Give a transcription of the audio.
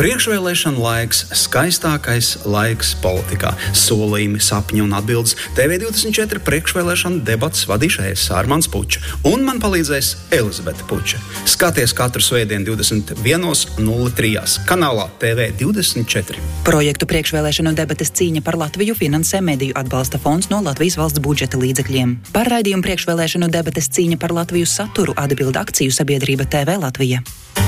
Priekšvēlēšana laiks, skaistākais laiks politikā. Solījumi, sapņi un atbildes. TV24 priekšvēlēšana debates vadīšu es, Armands Puča, un man palīdzēs Elizabete Puča. Skaties katru svētdienu 21:03 kanālā TV24. Projektu priekšvēlēšanu debates cīņa par Latviju finansē Mediju atbalsta fonds no Latvijas valsts budžeta līdzekļiem. Par raidījumu priekšvēlēšanu debates cīņa par Latviju saturu atbild akciju sabiedrība TV Latvija.